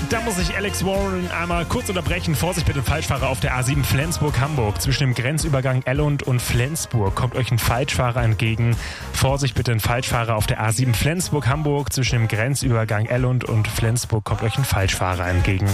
Da muss ich Alex Warren einmal kurz unterbrechen. Vorsicht bitte, Falschfahrer auf der A7 Flensburg-Hamburg. Zwischen dem Grenzübergang Ellund und Flensburg kommt euch ein Falschfahrer entgegen. Vorsicht bitte, ein Falschfahrer auf der A7 Flensburg-Hamburg. Zwischen dem Grenzübergang Ellund und Flensburg kommt euch ein Falschfahrer entgegen.